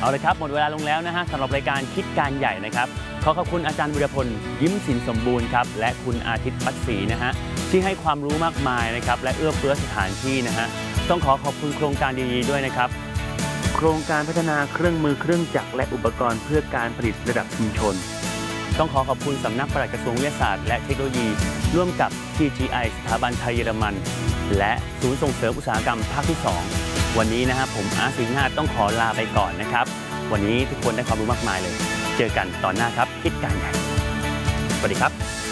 เอาเลยครับหมดเวลาลงแล้วนะฮะสำหรับรายการคิดการใหญ่นะครับขอขอบคุณอาจารย์วิรพลยิ้มสินสมบูรณ์ครับและคุณอาทิตย์ปัตศรีนะฮะที่ให้ความรู้มากมายนะครับและเอื้อเฟื้อสถานที่นะฮะต้องขอบคุณโครงการดีๆด้วยนะครับโครงการพัฒนาเครื่องมือเครื่องจักรและอุปกรณ์เพื่อการผลิตระดับชุมชนต้องขอบคุณสำนักปลัดกระทรวงวิทยาศาสตร์และเทคโนโลยีร่วมกับ TGI สถาบันไทยเยอรมันและศูนย์ส่งเสริมอุตสาหกรรมภาคที่ 2วันนี้นะครับผมอาร์ต สิงห์นาถต้องขอลาไปก่อนนะครับวันนี้ทุกคนได้ความรู้มากมายเลยเจอกันตอนหน้าครับคิดการใหญ่สวัสดีครับ